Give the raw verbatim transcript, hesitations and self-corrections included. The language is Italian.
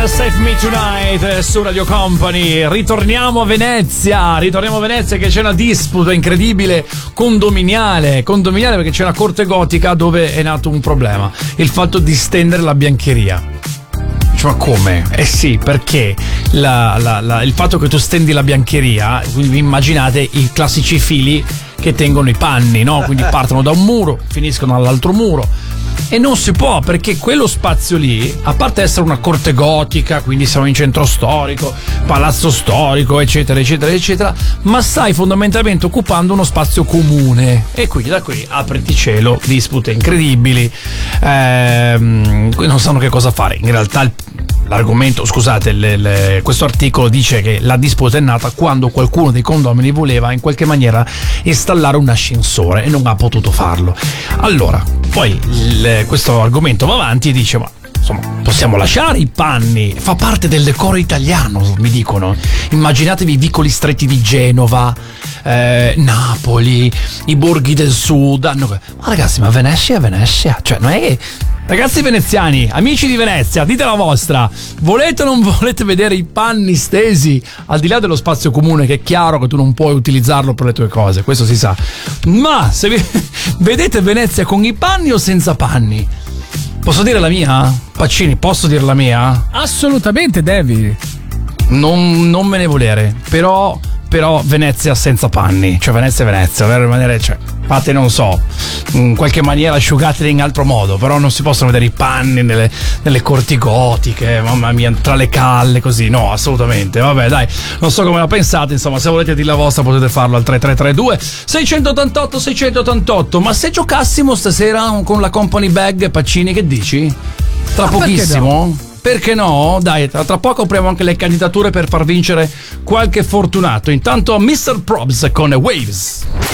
Save Me Tonight su Radio Company. Ritorniamo a Venezia, ritorniamo a Venezia che c'è una disputa incredibile condominiale, condominiale perché c'è una corte gotica dove è nato un problema, il fatto di stendere la biancheria. Ma come? Eh sì, perché la, la, la, il fatto che tu stendi la biancheria, quindi immaginate i classici fili che tengono i panni, no? Quindi partono da un muro, finiscono all'altro muro. E non si può, perché quello spazio lì, a parte essere una corte gotica, quindi siamo in centro storico, palazzo storico, eccetera, eccetera, eccetera, ma stai fondamentalmente occupando uno spazio comune. E quindi da qui apriti cielo, dispute incredibili, ehm, non sanno che cosa fare. In realtà il L'argomento, scusate, le, le, questo articolo dice che la disputa è nata quando qualcuno dei condomini voleva in qualche maniera installare un ascensore e non ha potuto farlo. Allora, poi il, questo argomento va avanti e dice: ma insomma, possiamo lasciare i panni, fa parte del decoro italiano, mi dicono. Immaginatevi i vicoli stretti di Genova, eh, Napoli, i borghi del sud. Hanno... Ma ragazzi, ma Venezia è Venezia, cioè non è che... Ragazzi veneziani, amici di Venezia, dite la vostra. Volete o non volete vedere i panni stesi al di là dello spazio comune, che è chiaro che tu non puoi utilizzarlo per le tue cose, questo si sa. Ma se vi... vedete Venezia con i panni o senza panni? Posso dire la mia? Pacini, posso dire la mia? Assolutamente devi. Non, non me ne volere, però... Però Venezia senza panni, cioè Venezia è Venezia, per rimanere, cioè, fate, non so, in qualche maniera asciugateli in altro modo, però non si possono vedere i panni nelle, nelle corti gotiche, mamma mia, tra le calle, così, no, assolutamente. Vabbè, dai, non so come la pensate, insomma, se volete dire la vostra potete farlo al tre tre tre due sei otto otto sei otto otto. Ma se giocassimo stasera con la Company Bag, Pacini, che dici? Tra ah, pochissimo? Perché no? Dai, tra, tra poco apriamo anche le candidature per far vincere qualche fortunato. Intanto mister Probs con Waves.